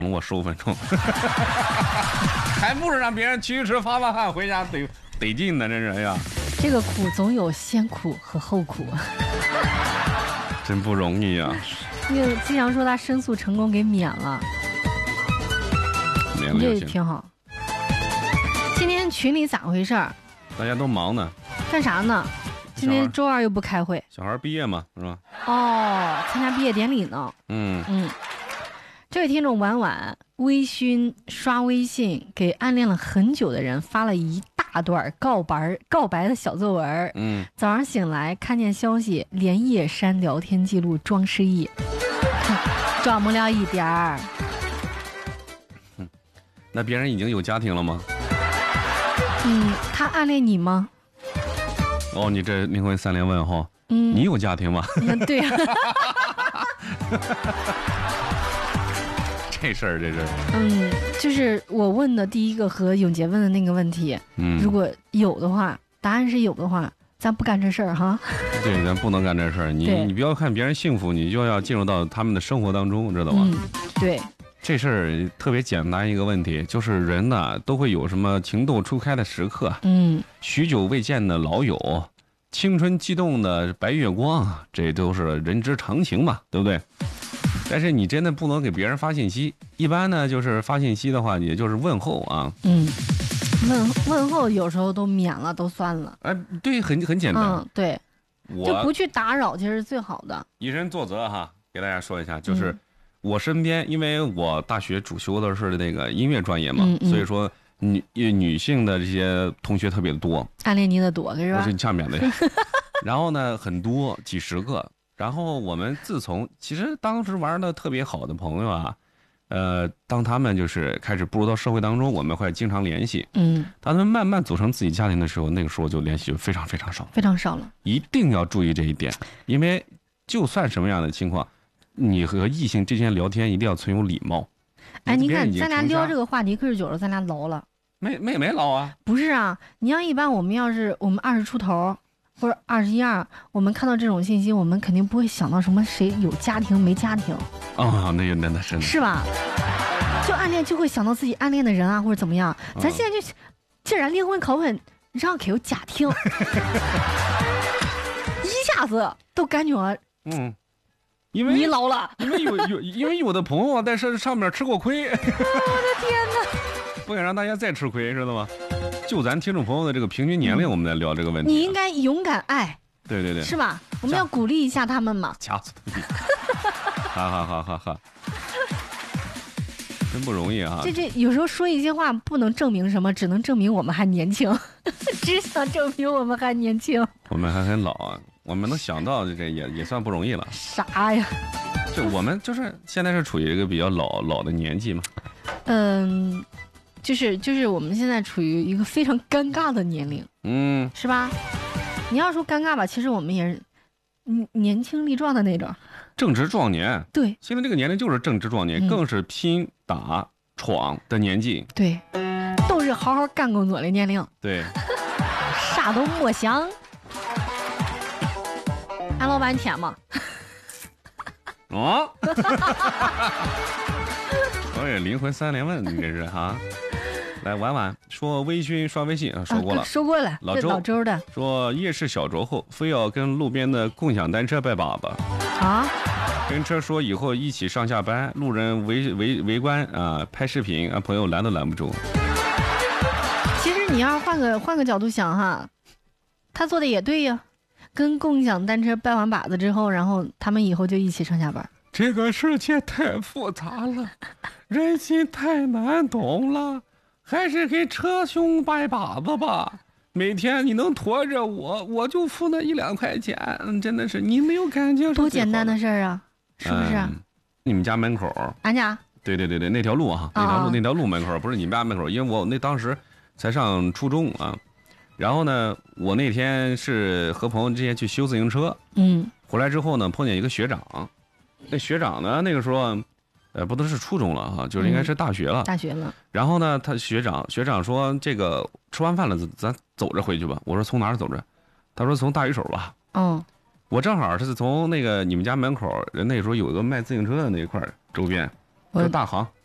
我15分钟，还不如让别人驱驰发汗回家得劲呢，这人呀。 这个苦总有先苦和后苦， 真不容易啊。 那个经常说他申诉成功给免了， 免了就行， 这挺好。今天群里咋回事？ 大家都忙呢， 干啥呢？今天周二又不开会， 小孩毕业嘛，是吧？ 哦，参加毕业典礼呢。这位听众婉婉微醺刷微信给暗恋了很久的人发了一大段告白的小作文。早上醒来看见消息，连夜删聊天记录装失忆，装不了一点儿。 那别人已经有家庭了吗？ 他暗恋你吗？ 哦，你这灵魂3连问号。你有家庭吗？ 对呀。 这事儿。 就是我问的第一个和永杰问的那个问题。如果有的话，答案是有的话，咱不干这事儿哈。 对，咱不能干这事儿。你不要看别人幸福，你就要进入到他们的生活当中，知道吗？ 对。 这事儿特别简单一个问题，就是人呢都会有什么情窦初开的时刻，许久未见的老友，青春激动的白月光，这都是人之常情嘛，对不对？但是你真的不能给别人发信息，一般呢就是发信息的话，也就是问候啊。 问候有时候都免了，都算了。 对，很简单。 对，就不去打扰，其实是最好的。 以身作则哈，给大家说一下，就是我身边，因为我大学主修的是那个音乐专业嘛，所以说女性的这些同学特别多， 暗恋你的多是吧？ 我是下面的，然后呢很多几十个，然后我们其实当时玩的特别好的朋友啊，当他们就是开始步入到社会当中，我们会经常联系。当他们慢慢组成自己家庭的时候，那个时候就联系就非常非常少， 非常少了。 一定要注意这一点，因为就算什么样的情况，你和异性之间聊天一定要存有礼貌。 你看咱俩聊这个话题，可是觉得咱俩老了。 没老啊。 不是啊，你要一般我们20出头或者21，我们看到这种信息，我们肯定不会想到什么谁有家庭没家庭那是吧？就暗恋就会想到自己暗恋的人啊，或者怎么样。咱现在就既然灵魂拷问让给有家庭，一下子都感觉因为你老了， 因为有的朋友在上面吃过亏。我的天哪！ 不敢让大家再吃亏，知道吗？就咱听众朋友的这个平均年龄，我们来聊这个问题。 你应该勇敢爱， 对， 是吧？我们要鼓励一下他们嘛。 掐死你！哈，真不容易啊！ 这有时候说一些话不能证明什么，只能证明我们还年轻，只想证明我们还年轻。 我们还很老啊，我们能想到这也算不容易了。 啥呀？ 就我们就是现在是处于一个比较老的年纪嘛。 就是我们现在处于一个非常尴尬的年龄，是吧？你要说尴尬吧，其实我们也是年轻力壮的那种， 正值壮年。 对， 现在这个年龄就是正值壮年，更是拼打闯的年纪。 对，都是好好干工作的年龄。 对， 啥都莫想。俺老板天嘛。 灵魂3连问，你这是哈？来，婉婉说微醺刷微信说过了， 说过了。老周的说夜市小酌后，非要跟路边的共享单车拜把子跟车说以后一起上下班，路人围观拍视频朋友拦都拦不住。 其实你要换个角度想哈，他做的也对呀，跟共享单车拜完把子之后，然后他们以后就一起上下班。 这个世界太复杂了，人心太难懂了，还是给车兄拜把子吧。每天你能驮着我就付那1-2块钱，真的是你没有感觉多简单的事儿啊，是不是？ 你们家门口， 俺家？ 对，那条路那条路门口不是你们家门口，因为我当时才上初中啊。然后呢，我那天是和朋友之间去修自行车，回来之后呢，碰见一个学长。那学长呢，那个时候，不都是初中了哈，就是应该是大学了。然后呢，学长说，这个吃完饭了，咱走着回去吧。我说从哪儿走着？他说从大鱼手吧。我正好是从那个你们家门口，人那时候有一个卖自行车的那一块周边，叫大行。